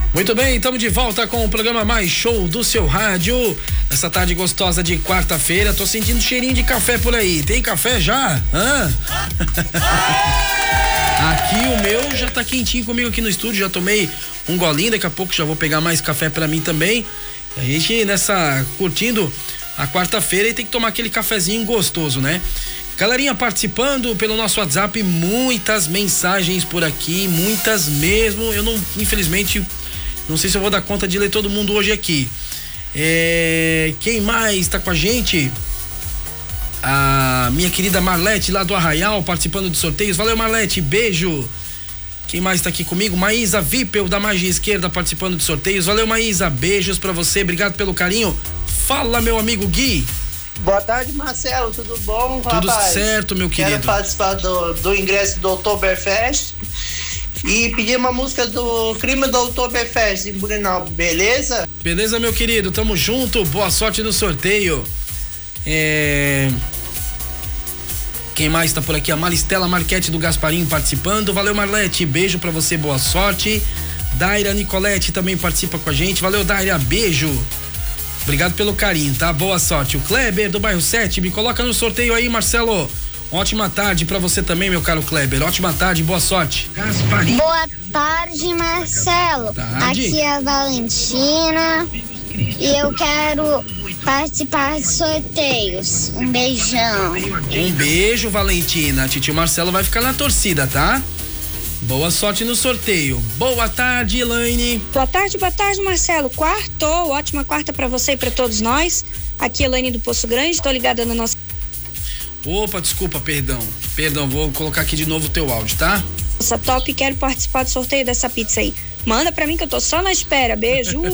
Muito bem, estamos de volta com o programa Mais Show do seu rádio. Nessa tarde gostosa de quarta-feira, tô sentindo cheirinho de café por aí. Tem café já? Hã? Aqui o meu já tá quentinho comigo aqui no estúdio, já tomei um golinho, daqui a pouco já vou pegar mais café pra mim também. A gente curtindo a quarta-feira e tem que tomar aquele cafezinho gostoso, né? Galerinha participando pelo nosso WhatsApp, muitas mensagens por aqui, muitas mesmo. Eu não, infelizmente, não sei se eu vou dar conta de ler todo mundo hoje aqui. Quem mais tá com a gente? A minha querida Marlete lá do Arraial, participando de sorteios. Valeu, Marlete, beijo. Quem mais tá aqui comigo? Maísa Vipel da Magia Esquerda, participando de sorteios. Valeu, Maísa, beijos pra você, obrigado pelo carinho. Fala, meu amigo Gui. Boa tarde, Marcelo, tudo bom, rapaz? Tudo certo, meu querido. Quero participar do ingresso do Oktoberfest e pedir uma música do Crime do Oktoberfest em Burinal, beleza? Beleza, meu querido, tamo junto, boa sorte no sorteio. Quem mais tá por aqui? A Maristela Marquete do Gasparinho participando. Valeu, Marlete, beijo pra você, boa sorte. Daira Nicolete também participa com a gente. Valeu, Daira, beijo. Obrigado pelo carinho, tá? Boa sorte. O Kleber do bairro 7, me coloca no sorteio aí, Marcelo. Ótima tarde pra você também, meu caro Kleber. Ótima tarde, boa sorte. Gasparinho. Boa tarde, Marcelo. Tarde. Aqui é a Valentina e eu quero participar de sorteios. Um beijão. Um beijo, Valentina. Titio Marcelo vai ficar na torcida, tá? Boa sorte no sorteio. Boa tarde, Elaine. Boa tarde, Marcelo. Quartou, ótima quarta pra você e pra todos nós. Aqui, Elaine do Poço Grande, tô ligada na nossa... Opa, desculpa, perdão, vou colocar aqui de novo o teu áudio, tá? Nossa top, quero participar do sorteio dessa pizza aí. Manda pra mim que eu tô só na espera, beijo.